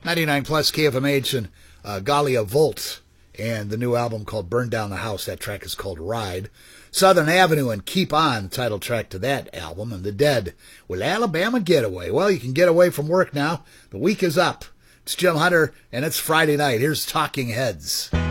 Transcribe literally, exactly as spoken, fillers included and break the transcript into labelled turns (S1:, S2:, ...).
S1: ninety-nine plus K F M H and uh, Galia Volt, and the new album called Burn Down the House. That track is called Ride. Southern Avenue and Keep On, title track to that album. And The Dead with Alabama Getaway. Well, you can get away from work now. The week is up. It's Jim Hunter, and it's Friday night. Here's Talking Heads.